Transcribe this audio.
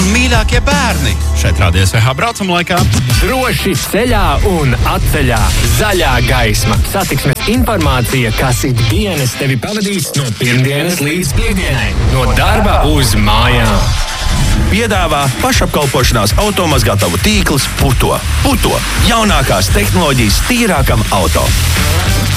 un mīļākie bērni. Šeit Radio SVH braucam laikā. Droši ceļā un atceļā. Zaļā gaisma. Satiksmes informācija, kas ikdienas tevi pavadīs no pirmdienas līdz piekdienai. No darba uz mājām. Piedāvā pašapkalpošanās automazgātavu tīkls Puto. Puto – jaunākās tehnoloģijas tīrākam auto.